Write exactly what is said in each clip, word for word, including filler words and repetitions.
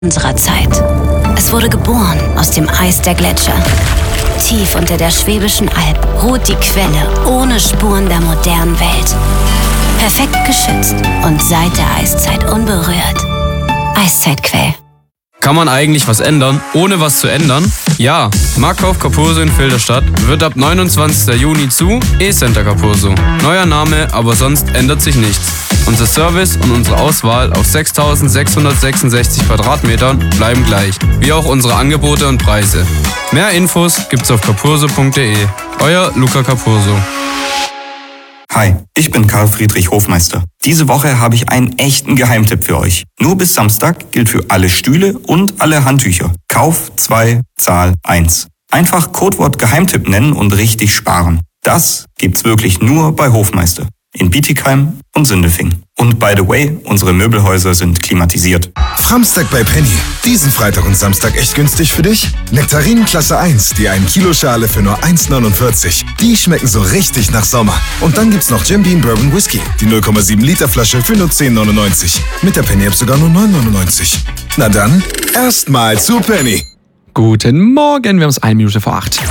unserer Zeit. Es wurde geboren aus dem Eis der Gletscher. Tief unter der Schwäbischen Alb ruht die Quelle ohne Spuren der modernen Welt. Perfekt geschützt und seit der Eiszeit unberührt. Eiszeitquell. Kann man eigentlich was ändern, ohne was zu ändern? Ja, Marktkauf Capurso in Filderstadt wird ab neunundzwanzigsten Juni zu E-Center Capurso. Neuer Name, aber sonst ändert sich nichts. Unser Service und unsere Auswahl auf sechstausendsechshundertsechsundsechzig Quadratmetern bleiben gleich, wie auch unsere Angebote und Preise. Mehr Infos gibt's auf capurso punkt de. Euer Luca Capurso. Hi, ich bin Karl Friedrich Hofmeister. Diese Woche habe ich einen echten Geheimtipp für euch. Nur bis Samstag gilt für alle Stühle und alle Handtücher. Kauf zwei, Zahl eins. Einfach Codewort Geheimtipp nennen und richtig sparen. Das gibt's wirklich nur bei Hofmeister. In Bietigheim und Sindelfingen. Und by the way, unsere Möbelhäuser sind klimatisiert. Framstag bei Penny. Diesen Freitag und Samstag echt günstig für dich? Nektarinen Klasse eins, die ein Kilo Schale für nur eins neunundvierzig. Die schmecken so richtig nach Sommer. Und dann gibt's noch Jim Beam Bourbon Whisky, die null Komma sieben Liter Flasche für nur zehn neunundneunzig. Mit der Penny App sogar nur neun neunundneunzig. Na dann, erstmal zu Penny. Guten Morgen, wir haben es eine Minute vor acht.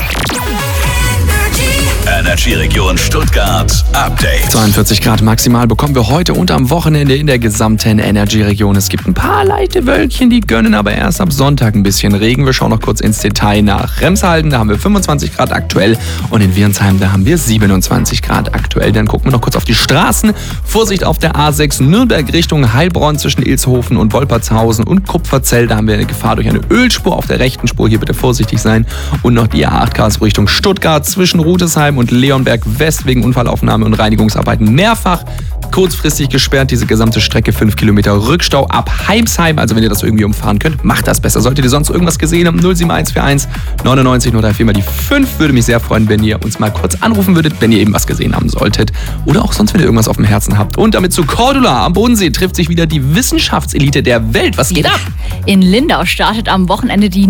Energy-Region Stuttgart Update. zweiundvierzig Grad maximal bekommen wir heute und am Wochenende in der gesamten Energy-Region. Es gibt ein paar leichte Wölkchen, die gönnen aber erst ab Sonntag ein bisschen Regen. Wir schauen noch kurz ins Detail nach Remshalden. Da haben wir fünfundzwanzig Grad aktuell und in Virnsheim, da haben wir siebenundzwanzig Grad aktuell. Dann gucken wir noch kurz auf die Straßen. Vorsicht auf der A sechs Nürnberg Richtung Heilbronn zwischen Ilshofen und Wolpertshausen und Kupferzell. Da haben wir eine Gefahr durch eine Ölspur auf der rechten Spur. Hier bitte vorsichtig sein. Und noch die A acht Karlsruhe Richtung Stuttgart zwischen Rudesheim und Leonberg West wegen Unfallaufnahme und Reinigungsarbeiten mehrfach kurzfristig gesperrt. Diese gesamte Strecke fünf Kilometer Rückstau ab Heimsheim. Also wenn ihr das irgendwie umfahren könnt, macht das besser. Solltet ihr sonst irgendwas gesehen haben, null sieben eins vier eins neunundneunzig null drei vier mal die fünf. Würde mich sehr freuen, wenn ihr uns mal kurz anrufen würdet, wenn ihr eben was gesehen haben solltet. Oder auch sonst, wenn ihr irgendwas auf dem Herzen habt. Und damit zu Cordula am Bodensee trifft sich wieder die Wissenschaftselite der Welt. Was geht ab? In Lindau startet am Wochenende die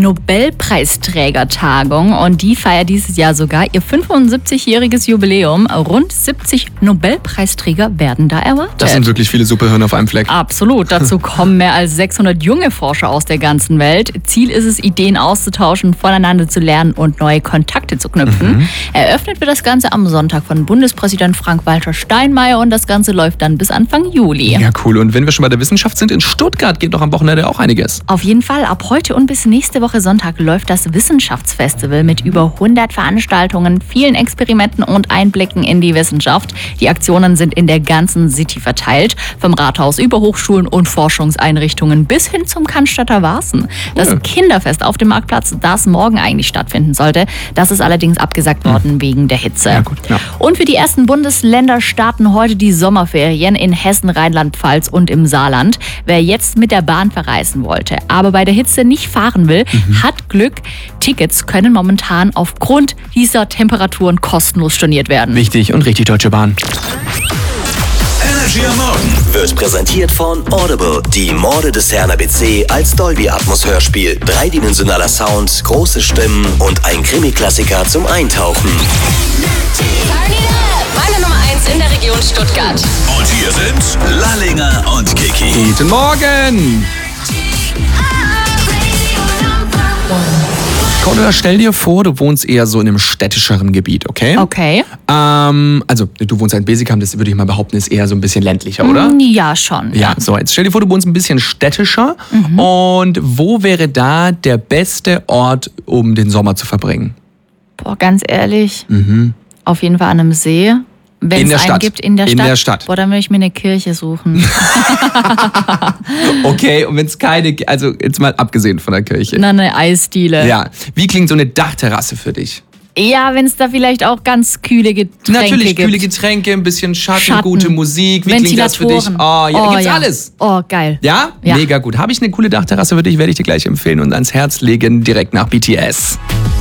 Nobelpreisträgertagung und die feiert dieses Jahr sogar ihr fünfundsiebzigjähriges Jubiläum. Rund siebzig Nobelpreisträger werden da erwartet. Das sind wirklich viele Superhirne auf einem Fleck. Absolut. Dazu kommen mehr als sechshundert junge Forscher aus der ganzen Welt. Ziel ist es, Ideen auszutauschen, voneinander zu lernen und neue Kontakte zu knüpfen. Mhm. Eröffnet wird das Ganze am Sonntag von Bundespräsident Frank-Walter Steinmeier und das Ganze läuft dann bis Anfang Juli. Ja, cool. Und wenn wir schon bei der Wissenschaft sind, in Stuttgart geht doch am Wochenende auch einiges. Auf jeden Fall. Ab heute und bis nächste Woche Sonntag läuft das Wissenschaftsfestival mit über hundert Veranstaltungen, vielen Experimenten und Einblicken in die Wissenschaft. Die Aktionen sind in der ganzen City verteilt, vom Rathaus über Hochschulen und Forschungseinrichtungen bis hin zum Cannstatter Wasen. Das ja. Kinderfest auf dem Marktplatz, das morgen eigentlich stattfinden sollte, das ist allerdings abgesagt worden mhm. wegen der Hitze. Ja, gut, ja. Und für die ersten Bundesländer starten heute die Sommerferien in Hessen, Rheinland-Pfalz und im Saarland. Wer jetzt mit der Bahn verreisen wollte, aber bei der Hitze nicht fahren will, mhm. hat Glück. Tickets können momentan aufgrund dieser Temperaturen kostenlos storniert werden. Wichtig und richtig, Deutsche Bahn. Energy am Morgen wird präsentiert von Audible. Die Morde des Herrn A B C als Dolby-Atmos-Hörspiel. Dreidimensionaler Sound, große Stimmen und ein Krimi-Klassiker zum Eintauchen. Meine Nummer eins in der Region Stuttgart. Und hier sind Lallinger und Kiki. Guten Morgen! Cordula, stell dir vor, du wohnst eher so in einem städtischeren Gebiet, okay? Okay. Ähm, also, du wohnst in Besigheim, das würde ich mal behaupten, ist eher so ein bisschen ländlicher, oder? Ja, schon. Ja, so, jetzt stell dir vor, du wohnst ein bisschen städtischer. Mhm. Und wo wäre da der beste Ort, um den Sommer zu verbringen? Boah, ganz ehrlich, mhm. auf jeden Fall an einem See. Wenn es einen gibt in der Stadt. In der Stadt. Boah, dann würde ich mir eine Kirche suchen. Okay, und wenn es keine, also jetzt mal abgesehen von der Kirche. Na, eine Eisdiele. Ja. Wie klingt so eine Dachterrasse für dich? Ja, wenn es da vielleicht auch ganz kühle Getränke Natürlich, gibt. kühle Getränke, ein bisschen Schatten, Schatten, gute Musik. Wie klingt das für dich? Oh, ja, oh, gibt's ja. alles. Oh, geil. Ja? Ja. Mega gut. Habe ich eine coole Dachterrasse für dich, werde ich dir gleich empfehlen und ans Herz legen, direkt nach B T S.